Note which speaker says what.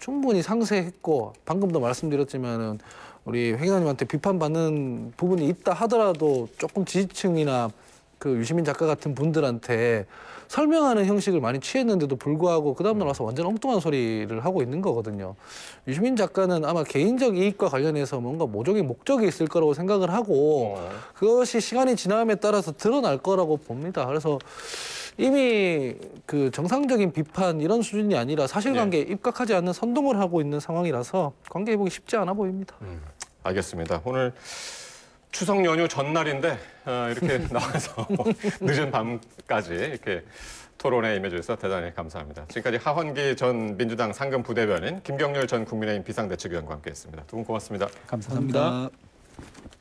Speaker 1: 충분히 상세했고 방금도 말씀드렸지만은 우리 회 기자님한테 비판받는 부분이 있다 하더라도 조금 지지층이나 그 유시민 작가 같은 분들한테 설명하는 형식을 많이 취했는데도 불구하고 그 다음날 와서 완전 엉뚱한 소리를 하고 있는 거거든요. 유시민 작가는 아마 개인적 이익과 관련해서 뭔가 모종의 목적이 있을 거라고 생각을 하고 그것이 시간이 지남에 따라서 드러날 거라고 봅니다. 그래서 이미 그 정상적인 비판 이런 수준이 아니라 사실관계에 입각하지 않는 선동을 하고 있는 상황이라서 관계 회복이 쉽지 않아 보입니다.
Speaker 2: 알겠습니다. 오늘 추석 연휴 전날인데 이렇게 나와서 늦은 밤까지 이렇게 토론에 임해주셔서 대단히 감사합니다. 지금까지 하헌기 전 민주당 상근 부대변인, 김경률 전 국민의힘 비상대책위원과 함께했습니다. 두 분 고맙습니다.
Speaker 1: 감사합니다.